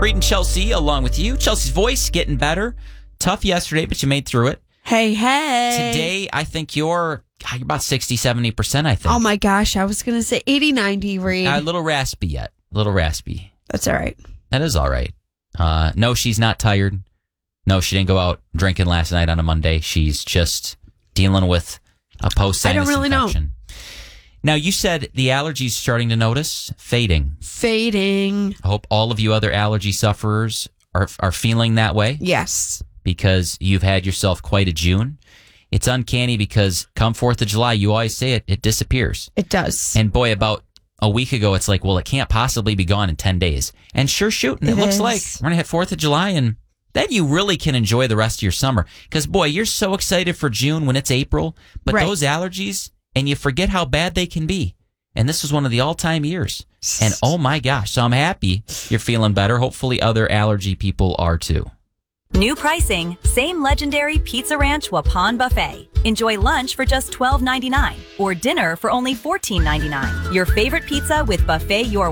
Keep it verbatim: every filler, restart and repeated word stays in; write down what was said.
Reed and Chelsea along with you. Chelsea's voice getting better. Tough yesterday, but you made through it. Hey, hey. Today, I think you're, God, you're about sixty, seventy percent, I think. Oh, my gosh. I was going to say eighty, ninety, Reed. A little raspy yet. A little raspy. That's all right. That is all right. Uh, no, she's not tired. No, she didn't go out drinking last night on a Monday. She's just dealing with a post-sinus I don't really infection. know. Now, you said the allergies starting to notice fading. Fading. I hope all of you other allergy sufferers are are feeling that way. Yes. Because you've had yourself quite a June. It's uncanny because come fourth of July, you always say it, it disappears. It does. And boy, about a week ago, it's like, well, it can't possibly be gone in ten days. And sure shooting, it, It looks is. like we're going to hit fourth of July and then you really can enjoy the rest of your summer. Because boy, you're so excited for June when it's April, but Right. those allergies, and you forget how bad they can be. And this was one of the all-time years. And oh my gosh, so I'm happy you're feeling better. Hopefully other allergy people are too. New pricing, same legendary Pizza Ranch Wapan buffet. Enjoy lunch for just twelve ninety-nine or dinner for only fourteen ninety-nine. Your favorite pizza with buffet your